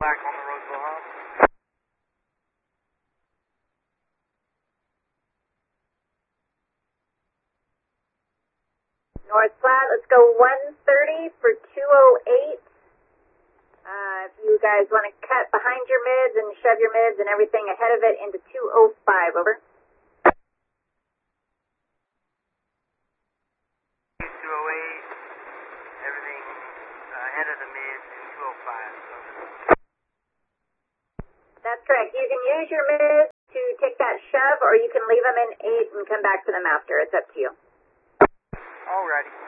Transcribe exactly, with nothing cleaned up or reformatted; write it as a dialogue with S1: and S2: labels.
S1: Back on the Roseville Hub.
S2: North flat, let's go one thirty for two oh eight. Uh, if you guys want to cut behind your mids and shove your mids and everything ahead of it into two oh five, over.
S1: two oh eight, everything uh, ahead of the mids in two oh five.
S2: That's correct. You can use your mids to take that shove, or you can leave them in eight and come back to them after. It's up to you.
S1: Alrighty.